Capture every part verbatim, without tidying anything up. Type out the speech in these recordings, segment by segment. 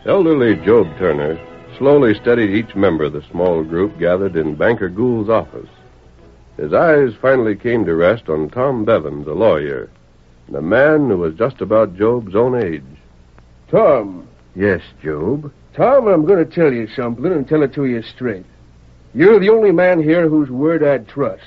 Elderly Job Turner slowly studied each member of the small group gathered in Banker Gould's office. His eyes finally came to rest on Tom Bevins, a lawyer, the man who was just about Job's own age. Tom. Yes, Job? Tom, I'm going to tell you something and tell it to you straight. You're the only man here whose word I'd trust.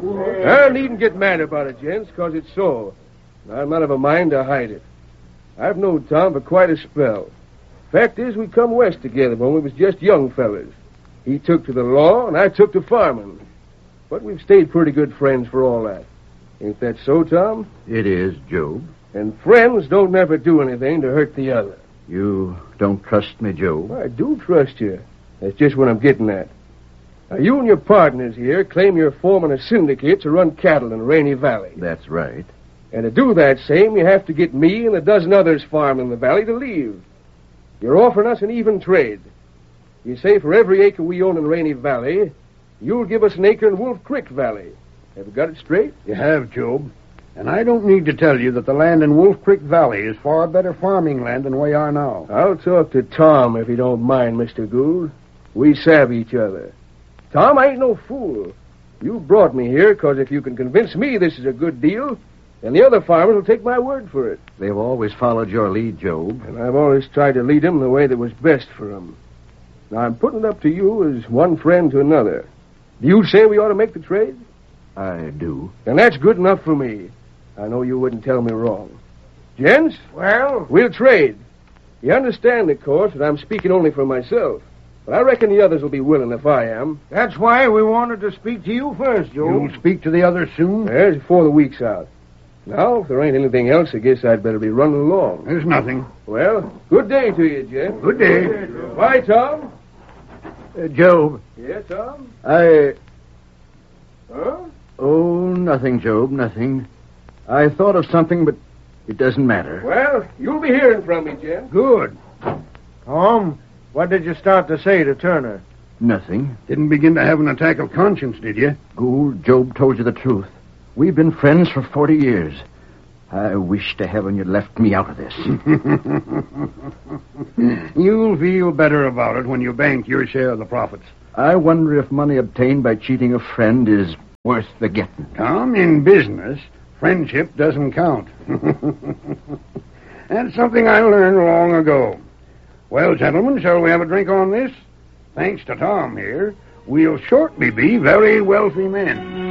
I needn't get mad about it, gents, because it's so. I'm not of a mind to hide it. I've known Tom for quite a spell. Fact is, we come west together when we was just young fellas. He took to the law, and I took to farming. But we've stayed pretty good friends for all that. Ain't that so, Tom? It is, Job. And friends don't never do anything to hurt the other. You don't trust me, Job? I do trust you. That's just what I'm getting at. Now, you and your partners here claim you're forming a syndicate to run cattle in Rainy Valley. That's right. And to do that same, you have to get me and a dozen others farming in the valley to leave. You're offering us an even trade. You say for every acre we own in Rainy Valley, you'll give us an acre in Wolf Creek Valley. Have you got it straight? You have, Job. And I don't need to tell you that the land in Wolf Creek Valley is far better farming land than we are now. I'll talk to Tom if you don't mind, Mister Gould. We savvy each other. Tom, I ain't no fool. You brought me here because if you can convince me this is a good deal, then the other farmers will take my word for it. They've always followed your lead, Job. And I've always tried to lead them the way that was best for them. Now, I'm putting it up to you as one friend to another. Do you say we ought to make the trade? I do. Then that's good enough for me. I know you wouldn't tell me wrong. Gents? Well? We'll trade. You understand, of course, that I'm speaking only for myself. But I reckon the others will be willing if I am. That's why we wanted to speak to you first, Joe. You'll speak to the others soon? Yes, before the week's out. Now, if there ain't anything else, I guess I'd better be running along. There's nothing. Well, good day to you, Jen. Good day. Bye, Tom. Uh, Job. Yes, Tom? I... Huh? Oh, nothing, Job, nothing. I thought of something, but it doesn't matter. Well, you'll be hearing from me, Jen. Good. Tom, what did you start to say to Turner? Nothing. Didn't begin to have an attack of conscience, did you? Gould, Job told you the truth. We've been friends for forty years. I wish to heaven you'd left me out of this. You'll feel better about it when you bank your share of the profits. I wonder if money obtained by cheating a friend is worth the getting. Tom, in business, friendship doesn't count. That's something I learned long ago. Well, gentlemen, shall we have a drink on this? Thanks to Tom here, we'll shortly be very wealthy men.